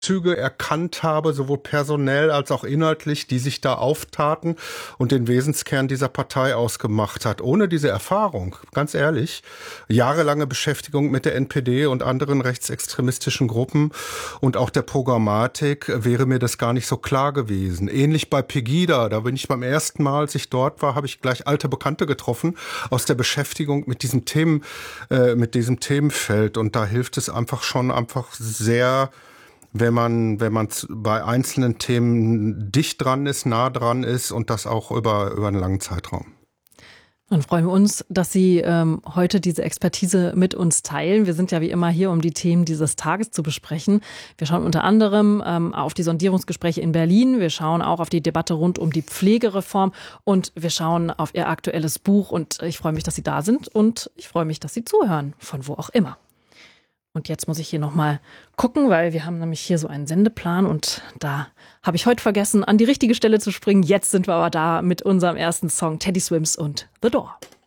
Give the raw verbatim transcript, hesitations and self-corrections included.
Züge erkannt habe, sowohl personell als auch inhaltlich, die sich da auftaten und den Wesenskern dieser Partei ausgemacht hat. Ohne diese Erfahrung, ganz ehrlich, jahrelange Beschäftigung mit der N P D und anderen rechtsextremistischen Gruppen und auch der Programmatik wäre mir das gar nicht so klar gewesen. Ähnlich bei Pegida, da bin ich beim ersten Mal, als ich dort war, habe ich gleich alte Bekannte getroffen aus der Beschäftigung mit diesem Themen, äh, mit diesem Themenfeld, und da hilft es einfach schon einfach sehr, wenn man, wenn man bei einzelnen Themen dicht dran ist, nah dran ist und das auch über, über einen langen Zeitraum. Dann freuen wir uns, dass Sie ähm, heute diese Expertise mit uns teilen. Wir sind ja wie immer hier, um die Themen dieses Tages zu besprechen. Wir schauen unter anderem ähm, auf die Sondierungsgespräche in Berlin. Wir schauen auch auf die Debatte rund um die Pflegereform und wir schauen auf Ihr aktuelles Buch. Und ich freue mich, dass Sie da sind und ich freue mich, dass Sie zuhören, von wo auch immer. Und jetzt muss ich hier nochmal gucken, weil wir haben nämlich hier so einen Sendeplan und da habe ich heute vergessen, an die richtige Stelle zu springen. Jetzt sind wir aber da mit unserem ersten Song, Teddy Swims und The Door.